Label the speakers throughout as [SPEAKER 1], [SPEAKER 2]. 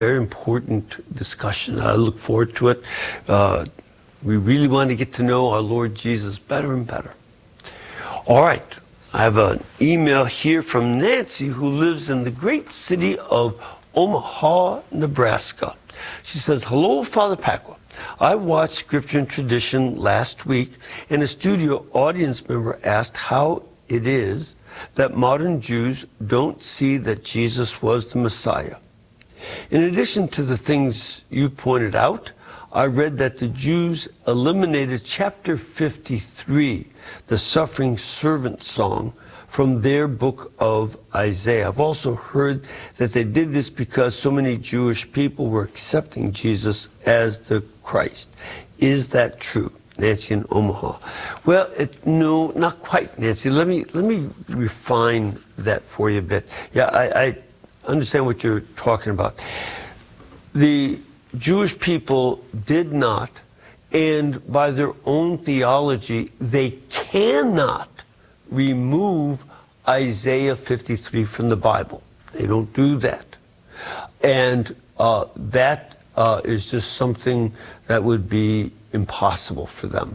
[SPEAKER 1] Very important discussion. I look forward to it. We really want to get to know our Lord Jesus better and better. All right. I have an email here from Nancy, who lives in the great city of Omaha, Nebraska. She says, "Hello, Father Pacwa. I watched Scripture and Tradition last week, and a studio audience member asked how it is that modern Jews don't see that Jesus was the Messiah. In addition to the things you pointed out, I read that the Jews eliminated chapter 53, the suffering servant song, from their book of Isaiah. I've also heard that they did this because so many Jewish people were accepting Jesus as the Christ. Is that true?" Nancy in Omaha. Well, no, not quite, Nancy. Let me refine that for you a bit. Yeah, I understand what you're talking about. The Jewish people did not, and by their own theology, they cannot remove Isaiah 53 from the Bible. They don't do that. And that is just something that would be impossible for them.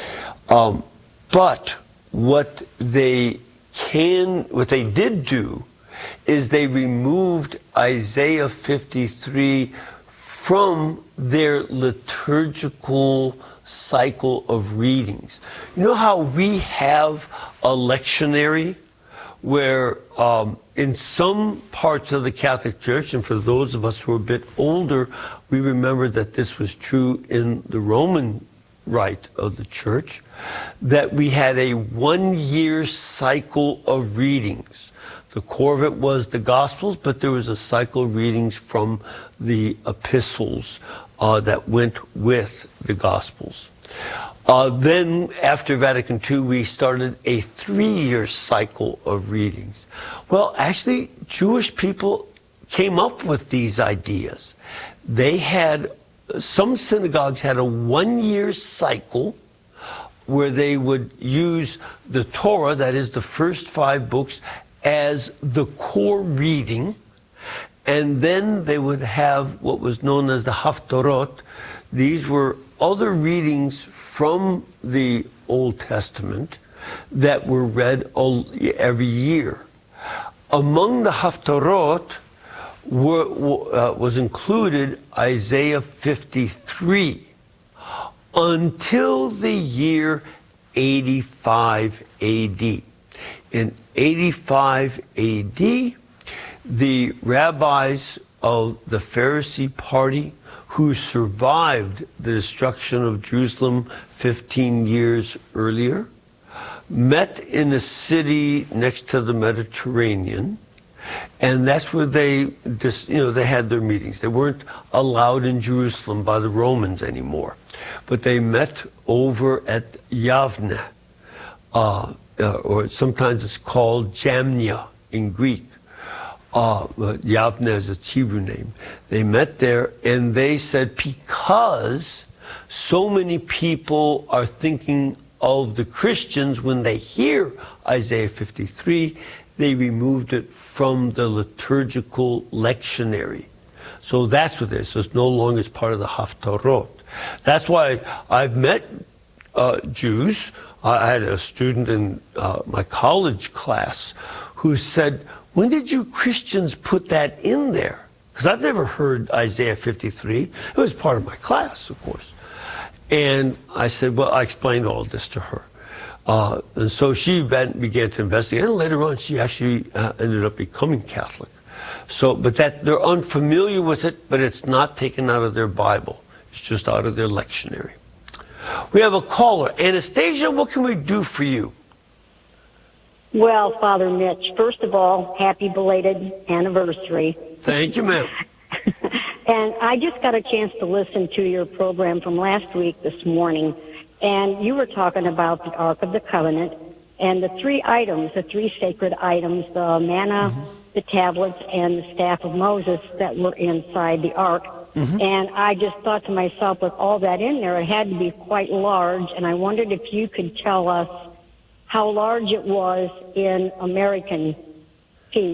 [SPEAKER 1] But what they did do is they removed Isaiah 53 from their liturgical cycle of readings. You know how we have a lectionary where in some parts of the Catholic Church, and for those of us who are a bit older, we remember that this was true in the Roman rite of the Church, that we had a one-year cycle of readings. The core of it was the Gospels, but there was a cycle of readings from the epistles that went with the Gospels. Then, after Vatican II, we started a 3-year cycle of readings. Well, actually, Jewish people came up with these ideas. Some synagogues had a 1-year cycle where they would use the Torah, that is the first 5 books, as the core reading, and then they would have what was known as the Haftorot. These were other readings from the Old Testament that were read every year. Among the Haftorot was included Isaiah 53 until the year 85 AD. In 85 AD, the rabbis of the Pharisee party, who survived the destruction of Jerusalem 15 years earlier, met in a city next to the Mediterranean, and that's where they had their meetings. They weren't allowed in Jerusalem by the Romans anymore, but they met over at Yavne, or sometimes it's called Jamnia in Greek. Yavne is its Hebrew name. They met there and they said, because so many people are thinking of the Christians when they hear Isaiah 53, they removed it from the liturgical lectionary. So that's what it is. So it's no longer part of the Haftarot. That's why I've met Jews. I had a student in my college class who said, "When did you Christians put that in there?" Because I've never heard Isaiah 53. It was part of my class, of course. And I said, well, I explained all this to her. And so she began to investigate. And later on, she actually ended up becoming Catholic. But they're unfamiliar with it, but it's not taken out of their Bible. It's just out of their lectionary. We have a caller. Anastasia, what can we do for you?
[SPEAKER 2] Well, Father Mitch, first of all, happy belated anniversary.
[SPEAKER 1] Thank you, ma'am.
[SPEAKER 2] And I just got a chance to listen to your program from last week this morning, and you were talking about the Ark of the Covenant and the 3 items, the 3 sacred items, the manna, the tablets, and the staff of Moses that were inside the Ark. And I just thought to myself, with all that in there, it had to be quite large, and I wondered if you could tell us how large it was in American feet.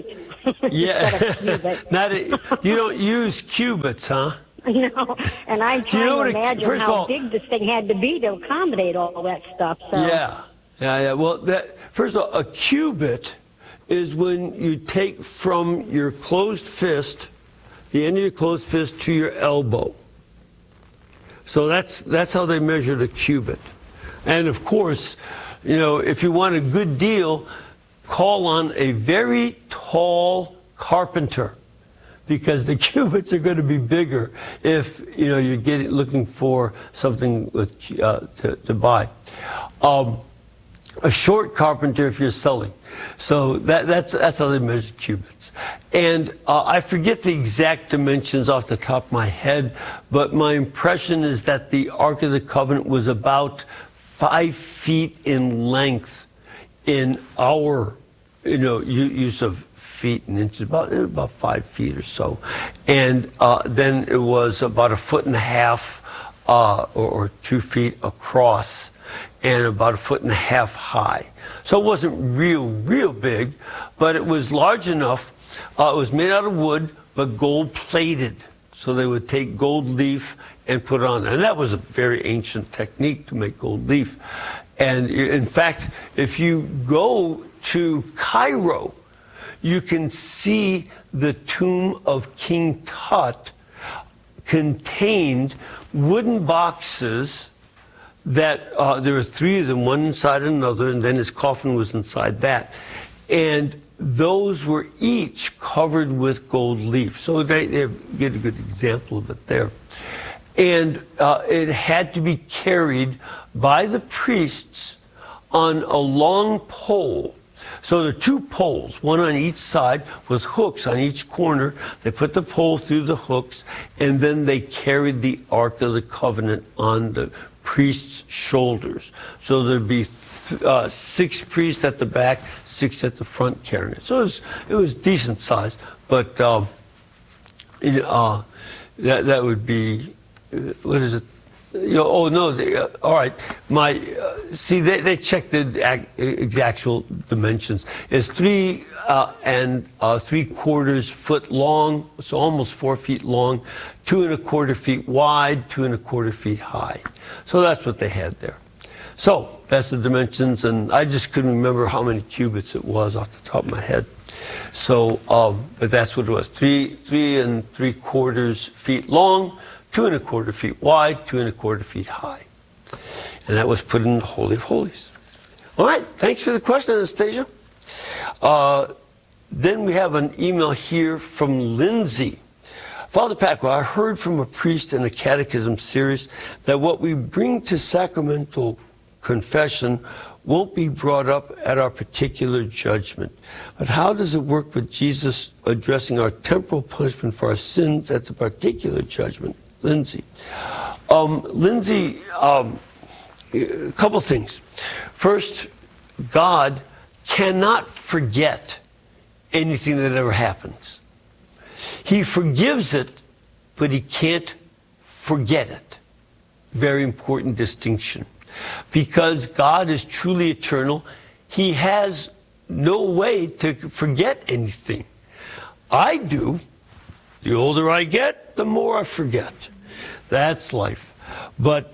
[SPEAKER 1] Yeah.
[SPEAKER 2] Cubit.
[SPEAKER 1] You don't use cubits, huh?
[SPEAKER 2] No, and I'm trying to imagine
[SPEAKER 1] first of
[SPEAKER 2] how
[SPEAKER 1] all,
[SPEAKER 2] big this thing had to be to accommodate all that stuff. So.
[SPEAKER 1] Yeah. Well, first of all, a cubit is when you take from your closed fist, the end of your closed fist, to your elbow. So that's how they measured a cubit. And of course, if you want a good deal, call on a very tall carpenter, because the cubits are going to be bigger if you're looking for something to buy. A short carpenter if you're selling. So that's how they measure cubits. And I forget the exact dimensions off the top of my head, but my impression is that the Ark of the Covenant was about 5 feet in length in our use of feet and inches, about 5 feet or so. And then it was about 1.5 feet or 2 feet across, and about 1.5 feet high. So it wasn't real big, but it was large enough. It was made out of wood, but gold plated. So they would take gold leaf and put it on. And that was a very ancient technique to make gold leaf. And in fact, if you go to Cairo, you can see the tomb of King Tut contained wooden boxes that there were 3 of them, one inside another, and then his coffin was inside that. And those were each covered with gold leaf. So they get a good example of it there. And it had to be carried by the priests on a long pole. So there are 2 poles, one on each side with hooks on each corner. They put the pole through the hooks, and then they carried the Ark of the Covenant on the priest's shoulders. So there'd be 6 priests at the back, 6 at the front carrying it. So it was decent size, but that would be, what is it? All right. They checked the actual dimensions. It's 3 3/4 foot long, so almost 4 feet long, 2 1/4 feet wide, 2 1/4 feet high. So that's what they had there. So that's the dimensions, and I just couldn't remember how many cubits it was off the top of my head. So, but that's what it was: 3 3/4 feet long, 2 1/4 feet wide, 2 1/4 feet high. And that was put in the Holy of Holies. All right, thanks for the question, Anastasia. Then we have an email here from Lindsay. Father Paco, I heard from a priest in a catechism series that what we bring to sacramental confession won't be brought up at our particular judgment. But how does it work with Jesus addressing our temporal punishment for our sins at the particular judgment? Lindsay. Lindsay, a couple things. First, God cannot forget anything that ever happens. He forgives it, but he can't forget it. Very important distinction. Because God is truly eternal, he has no way to forget anything. I do. The older I get, the more I forget. That's life. But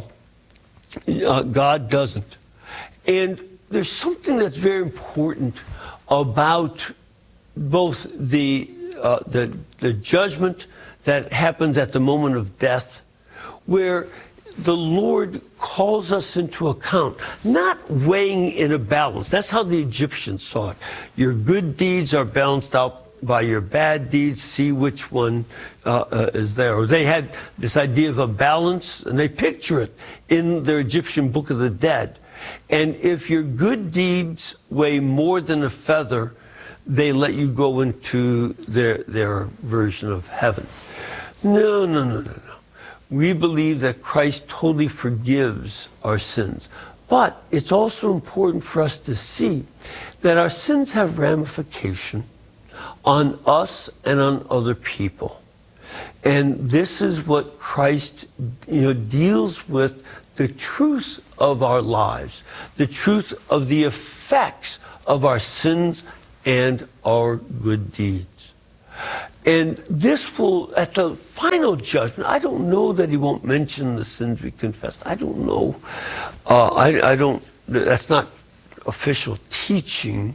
[SPEAKER 1] God doesn't. And there's something that's very important about both the judgment that happens at the moment of death, where the Lord calls us into account, not weighing in a balance. That's how the Egyptians saw it. Your good deeds are balanced out by your bad deeds, see which one is there. Or they had this idea of a balance, and they picture it in their Egyptian Book of the Dead. And if your good deeds weigh more than a feather, they let you go into their version of heaven. No. We believe that Christ totally forgives our sins. But it's also important for us to see that our sins have ramification on us and on other people. And this is what Christ deals with, the truth of our lives, the truth of the effects of our sins and our good deeds. And this will, at the final judgment, I don't know that he won't mention the sins we confessed. I don't know. I don't, that's not official teaching.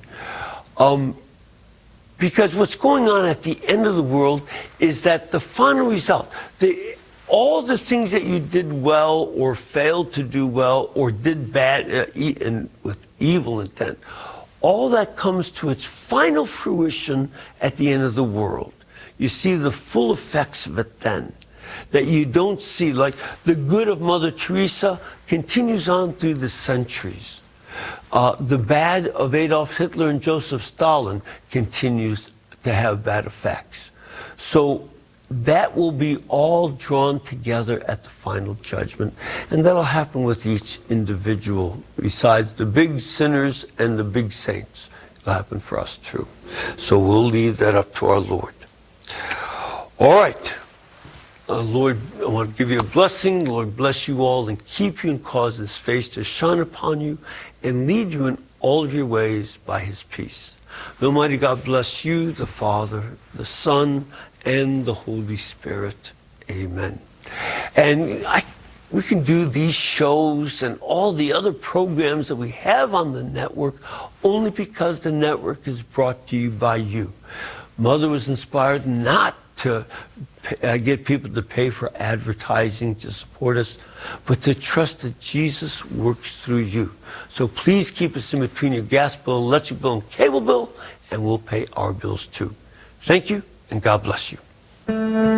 [SPEAKER 1] Because what's going on at the end of the world is that the final result, all the things that you did well or failed to do well or did bad and with evil intent, all that comes to its final fruition at the end of the world. You see the full effects of it then, that you don't see. Like the good of Mother Teresa continues on through the centuries. The bad of Adolf Hitler and Joseph Stalin continues to have bad effects. So that will be all drawn together at the final judgment. And that'll happen with each individual, besides the big sinners and the big saints. It'll happen for us too. So we'll leave that up to our Lord. All right. Lord, I want to give you a blessing. Lord, bless you all and keep you and cause his face to shine upon you and lead you in all of your ways by his peace. The Almighty God bless you, the Father, the Son, and the Holy Spirit. Amen. And we can do these shows and all the other programs that we have on the network only because the network is brought to you by you. Mother was inspired not to get people to pay for advertising to support us, but to trust that Jesus works through you. So please keep us in between your gas bill, electric bill, and cable bill, and we'll pay our bills too. Thank you, and God bless you.